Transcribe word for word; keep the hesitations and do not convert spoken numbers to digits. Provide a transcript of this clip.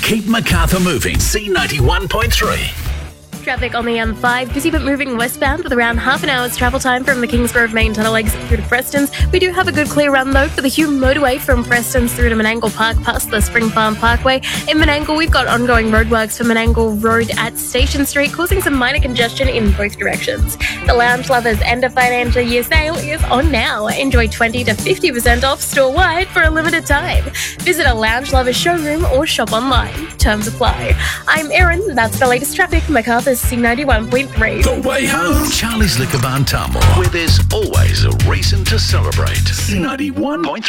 Keep Macarthur moving. C ninety-one point three. Traffic on the M five, busy but moving westbound with around half an hour's travel time from the Kingsgrove main tunnel exit through to Preston's. We do have a good clear run though for the Hume motorway from Preston's through to Menangle Park past the Spring Farm Parkway. In Menangle, we've got ongoing roadworks for Menangle Road at Station Street, causing some minor congestion in both directions. The Lounge Lovers end of financial year sale is on now. Enjoy twenty to fifty percent off store-wide for a limited time. Visit a Lounge Lovers showroom or shop online. Terms apply. I'm Erin. That's the latest traffic. Macarthur's C ninety-one point three. The way home. Charlie's Liquor Barn Tamworth, where there's always a reason to celebrate. C ninety-one point three.